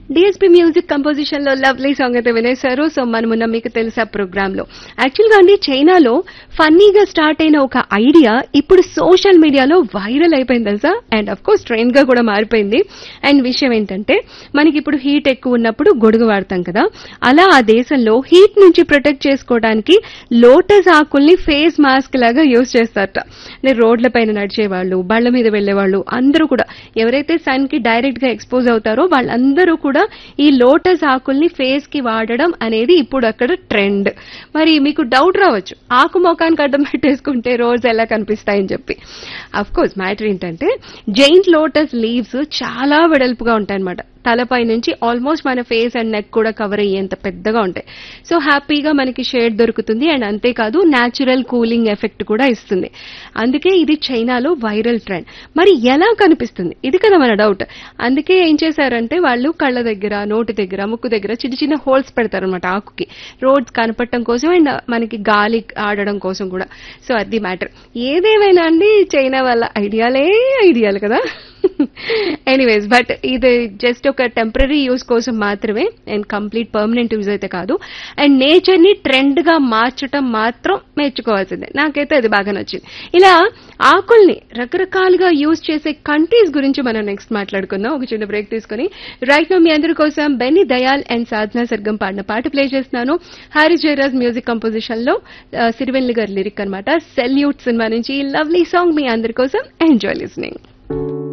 DSP music composition లో lovely song అయితే వినేశారు. So మనమున్న మీకు తెలుసా ప్రోగ్రామ్ లో యాక్చువల్ గా అండి చైనాలో ఫన్నీగా స్టార్ట్ అయిన ఒక ఐడియా ఇప్పుడు సోషల్ మీడియాలో వైరల్ అయిపోయింది తెలుసా. అండ్ అఫ్ కోర్స్ ట్రెండ్ గా కూడా మారిపోయింది. అండ్ విషయం ఏంటంటే మనకి ఇప్పుడు హీట్ ఎక్కువ ఉన్నప్పుడు గొడుగు వాడతాం కదా, అలా ఆ దేశంలో హీట్ నుంచి ప్రొటెక్ట్ చేసుకోవడానికి లోటస్ ఆకుల్ని ఫేస్ మాస్క్ లాగా యూజ్ చేస్తారట. రోడ్ల పైన నడిచేవాళ్ళు, బళ్ల మీద వెళ్లేవాళ్ళు అందరూ కూడా ఎవరైతే సన్ కి డైరెక్ట్ గా ఎక్స్పోజ్ అవుతారో వాళ్ళందరూ కూడా ఈ లోటస్ ఆకుల్ని ఫేస్ కి వాడడం అనేది ఇప్పుడు అక్కడ ట్రెండ్. మరి మీకు డౌట్ రావచ్చు, ఆకు మొఖానికి అడ్డం పెట్టేసుకుంటే రోజు ఎలా కనిపిస్తాయని చెప్పి. అఫ్ కోర్స్ మ్యాటర్ ఏంటంటే జైంట్ లోటస్ లీవ్స్ చాలా వెడల్పుగా ఉంటాయన్నమాట. తలపై నుంచి ఆల్మోస్ట్ మన ఫేస్ అండ్ నెక్ కూడా కవర్ అయ్యేంత పెద్దగా ఉంటాయి. సో హ్యాపీగా మనకి షేడ్ దొరుకుతుంది. అండ్ అంతేకాదు న్యాచురల్ కూలింగ్ ఎఫెక్ట్ కూడా ఇస్తుంది. అందుకే ఇది చైనాలో వైరల్ ట్రెండ్. మరి ఎలా కనిపిస్తుంది, ఇది కదా మన డౌట్. అందుకే ఏం చేశారంటే వాళ్ళు కళ్ళ దగ్గర, నోటి దగ్గర, ముక్కు దగ్గర చిన్న చిన్న హోల్స్ పెడతారనమాట ఆకుకి, రోడ్స్ కనపడటం కోసం అండ్ మనకి గాలి ఆడడం కోసం కూడా. సో అది మ్యాటర్. ఏదేమైనా అండి చైనా వాళ్ళ ఐడియాలు కదా. ఎనీవేస్ బట్ ఇది జస్ట్ ఒక టెంపరీ యూజ్ కోసం మాత్రమే అండ్ కంప్లీట్ పర్మనెంట్ యూజ్ అయితే కాదు. అండ్ నేచర్ ని ట్రెండ్ గా మార్చడం మాత్రం మెచ్చుకోవాల్సిందే. నాకైతే అది బాగా నచ్చింది. ఇలా ఆకుల్ని రకరకాలుగా యూజ్ చేసే కంట్రీస్ గురించి మనం నెక్స్ట్ మాట్లాడుకుందాం. ఒక చిన్న బ్రేక్ తీసుకుని రైట్ నో మీ అందరి కోసం బెన్నీ దయాల్ అండ్ సాధనా సర్గం పాడిన పాట ప్లే చేస్తున్నాను. హారీ జయరాజ్ మ్యూజిక్ కంపోజిషన్ లో సిరివెన్లి గారి లిరిక్ అనమాట. సెల్యూట్ సినిమా నుంచి లవ్లీ సాంగ్ మీ అందరి కోసం. Enjoy listening.